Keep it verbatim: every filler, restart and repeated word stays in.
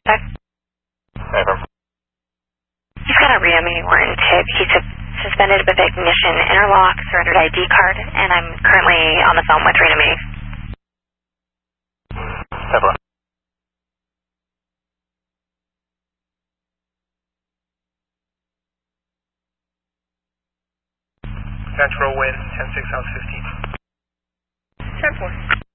Check. Affirm. He's got a Rita Warren tip. He's sus- suspended with ignition, interlock, surrendered I D card, and I'm currently on the phone with Rita May. Affirm. Central wind, ten six, house fifteen. ten four.